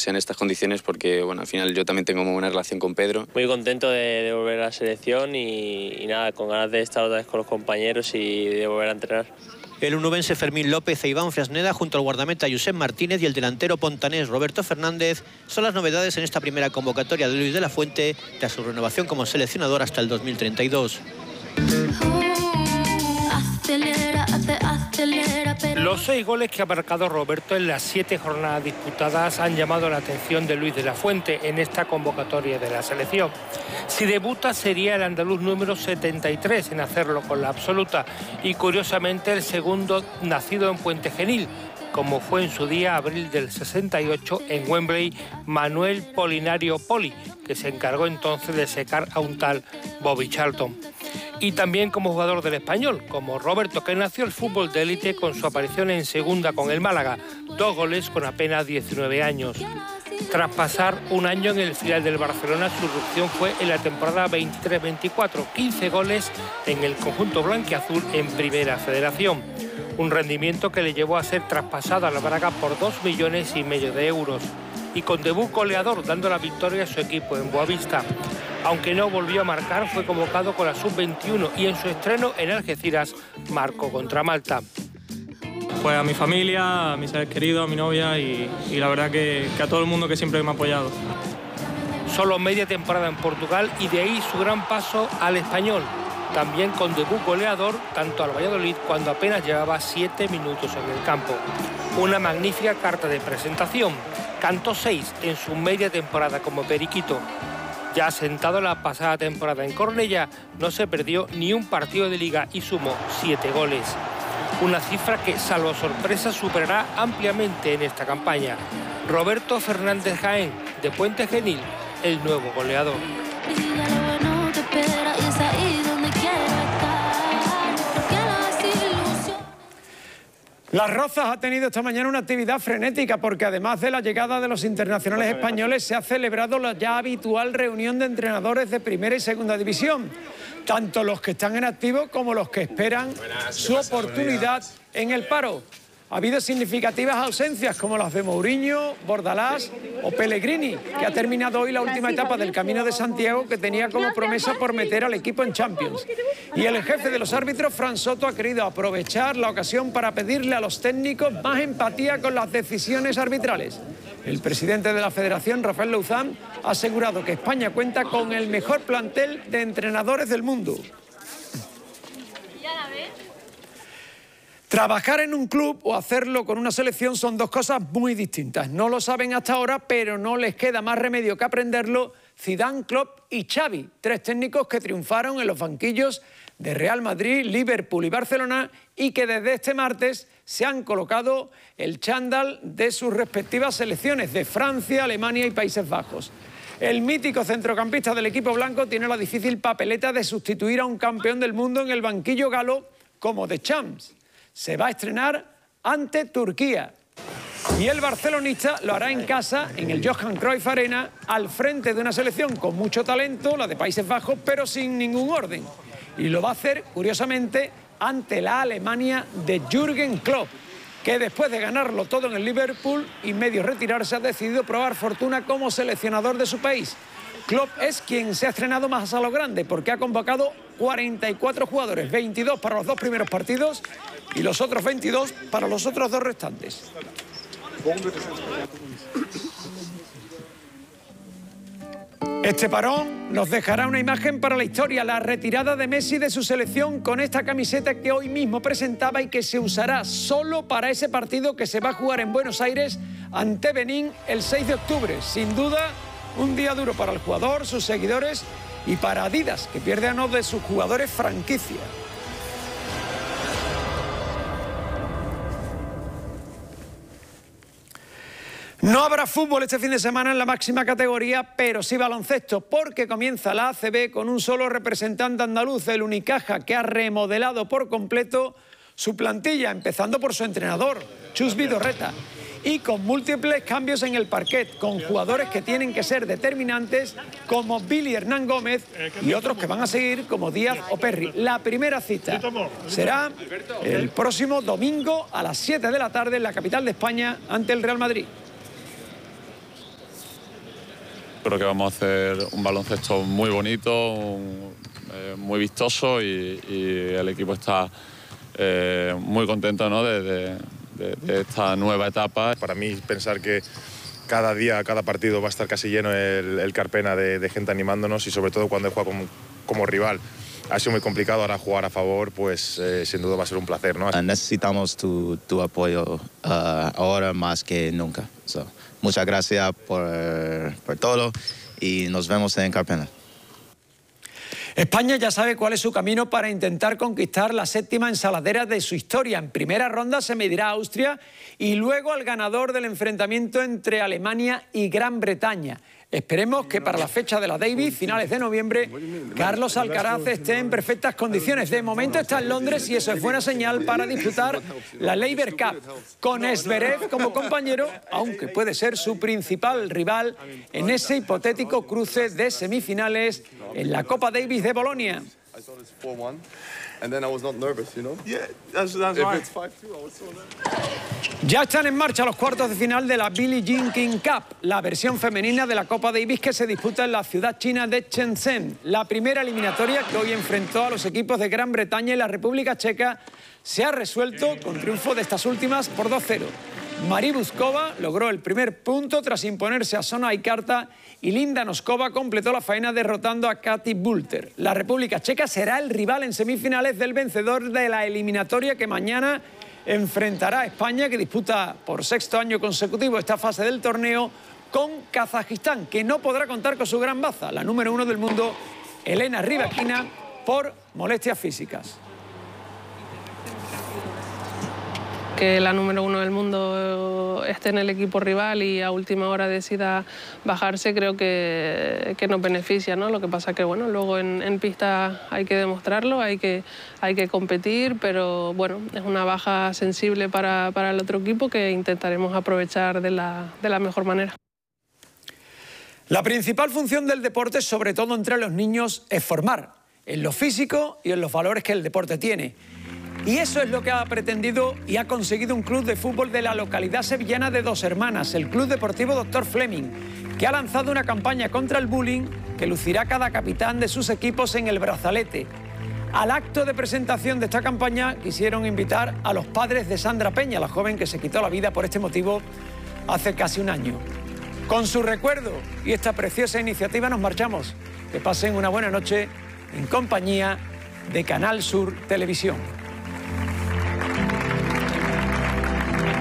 sea en estas condiciones, porque bueno, al final yo también tengo muy buena relación con Pedro. Muy contento de volver a la selección y nada, con ganas de estar otra vez con los compañeros y de volver a entrenar. El unubense Fermín López e Iván Fresneda, junto al guardameta Josep Martínez y el delantero pontanés Roberto Fernández, son las novedades en esta primera convocatoria de Luis de la Fuente tras su renovación como seleccionador hasta el 2032. Los 6 goles que ha marcado Roberto en las 7 jornadas disputadas han llamado la atención de Luis de la Fuente en esta convocatoria de la selección. Si debuta sería el andaluz número 73 en hacerlo con la absoluta y curiosamente el segundo nacido en Puente Genil, como fue en su día abril del 68 en Wembley Manuel Polinario Poli, que se encargó entonces de secar a un tal Bobby Charlton. Y también como jugador del Español, como Roberto, que nació el fútbol de élite con su aparición en segunda con el Málaga, 2 goles con apenas 19 años. Tras pasar un año en el filial del Barcelona, su irrupción fue en la temporada 23-24, 15 goles en el conjunto blanquiazul en Primera Federación. Un rendimiento que le llevó a ser traspasado a la Braga por 2,5 millones de euros. Y con debut goleador, dando la victoria a su equipo en Boavista. Aunque no volvió a marcar, fue convocado con la sub-21 y en su estreno en Algeciras marcó contra Malta. Pues a mi familia, a mis seres queridos, a mi novia y la verdad que a todo el mundo que siempre me ha apoyado. Solo media temporada en Portugal y de ahí su gran paso al Español. También con debut goleador, tanto al Valladolid cuando apenas llevaba 7 minutos en el campo. Una magnífica carta de presentación. Cantó 6 en su media temporada como periquito. Ya asentado la pasada temporada en Cornellá, no se perdió ni un partido de liga y sumó 7 goles. Una cifra que, salvo sorpresa, superará ampliamente en esta campaña. Roberto Fernández Jaén, de Puente Genil, el nuevo goleador. Las Rozas ha tenido esta mañana una actividad frenética porque además de la llegada de los internacionales españoles se ha celebrado la ya habitual reunión de entrenadores de primera y segunda división, tanto los que están en activo como los que esperan su oportunidad en el paro. Ha habido significativas ausencias como las de Mourinho, Bordalás o Pellegrini, que ha terminado hoy la última etapa del Camino de Santiago que tenía como promesa por meter al equipo en Champions. Y el jefe de los árbitros, Fran Soto, ha querido aprovechar la ocasión para pedirle a los técnicos más empatía con las decisiones arbitrales. El presidente de la Federación, Rafael Louzán, ha asegurado que España cuenta con el mejor plantel de entrenadores del mundo. Trabajar en un club o hacerlo con una selección son dos cosas muy distintas. No lo saben hasta ahora, pero no les queda más remedio que aprenderlo Zidane, Klopp y Xavi, 3 técnicos que triunfaron en los banquillos de Real Madrid, Liverpool y Barcelona y que desde este martes se han colocado el chándal de sus respectivas selecciones de Francia, Alemania y Países Bajos. El mítico centrocampista del equipo blanco tiene la difícil papeleta de sustituir a un campeón del mundo en el banquillo galo como Deschamps. Se va a estrenar ante Turquía. Y el barcelonista lo hará en casa, en el Johan Cruyff Arena, al frente de una selección con mucho talento, la de Países Bajos, pero sin ningún orden. Y lo va a hacer, curiosamente, ante la Alemania de Jürgen Klopp, que después de ganarlo todo en el Liverpool y medio retirarse, ha decidido probar fortuna como seleccionador de su país. Klopp es quien se ha estrenado más a lo grande, porque ha convocado 44 jugadores, 22 para los 2 primeros partidos y los otros 22 para los otros 2 restantes. Este parón nos dejará una imagen para la historia, la retirada de Messi de su selección con esta camiseta que hoy mismo presentaba y que se usará solo para ese partido que se va a jugar en Buenos Aires ante Benín el 6 de octubre. Sin duda, un día duro para el jugador, sus seguidores y para Adidas, que pierde a uno de sus jugadores franquicia. No habrá fútbol este fin de semana en la máxima categoría, pero sí baloncesto, porque comienza la ACB con un solo representante andaluz, el Unicaja, que ha remodelado por completo su plantilla, empezando por su entrenador, Chus Vidorreta, y con múltiples cambios en el parquet, con jugadores que tienen que ser determinantes, como Billy Hernán Gómez, y otros que van a seguir, como Díaz o Perry. La primera cita será el próximo domingo a las 7 de la tarde en la capital de España ante el Real Madrid. Creo que vamos a hacer un baloncesto muy bonito, muy vistoso y el equipo está muy contento, ¿no?, de esta nueva etapa. Para mí, pensar que cada día, cada partido va a estar casi lleno el Carpena de gente animándonos, y sobre todo cuando juega como rival ha sido muy complicado. Ahora jugar a favor, pues sin duda va a ser un placer, ¿no? Necesitamos tu apoyo ahora más que nunca. Muchas gracias por todo y nos vemos en Carpena. España ya sabe cuál es su camino para intentar conquistar la 7ª ensaladera de su historia. En primera ronda se medirá a Austria y luego al ganador del enfrentamiento entre Alemania y Gran Bretaña. Esperemos que para la fecha de la Davis, finales de noviembre, Carlos Alcaraz esté en perfectas condiciones. De momento está en Londres y eso es buena señal para disputar la Laver Cup, con Zverev como compañero, aunque puede ser su principal rival en ese hipotético cruce de semifinales en la Copa Davis de Bolonia. Ya están en marcha los cuartos de final de la Billie Jean King Cup, la versión femenina de la Copa Davis que se disputa en la ciudad china de Shenzhen. La primera eliminatoria, que hoy enfrentó a los equipos de Gran Bretaña y la República Checa, se ha resuelto con triunfo de estas últimas por 2-0. Marie Buzkova logró el primer punto tras imponerse a Sona Ikarta y Linda Noskova completó la faena derrotando a Katy Bulter. La República Checa será el rival en semifinales del vencedor de la eliminatoria que mañana enfrentará a España, que disputa por 6º año consecutivo esta fase del torneo, con Kazajistán, que no podrá contar con su gran baza, la número 1 del mundo, Elena Rybakina, por molestias físicas. Que la número 1 del mundo esté en el equipo rival y a última hora decida bajarse, creo que nos beneficia, ¿no? Lo que pasa que, bueno, luego en pista hay que demostrarlo, hay que competir, pero bueno, es una baja sensible para el otro equipo que intentaremos aprovechar de la mejor manera. La principal función del deporte, sobre todo entre los niños, es formar en lo físico y en los valores que el deporte tiene. Y eso es lo que ha pretendido y ha conseguido un club de fútbol de la localidad sevillana de Dos Hermanas, el Club Deportivo Dr. Fleming, que ha lanzado una campaña contra el bullying que lucirá cada capitán de sus equipos en el brazalete. Al acto de presentación de esta campaña quisieron invitar a los padres de Sandra Peña, la joven que se quitó la vida por este motivo hace casi un año. Con su recuerdo y esta preciosa iniciativa nos marchamos. Que pasen una buena noche en compañía de Canal Sur Televisión.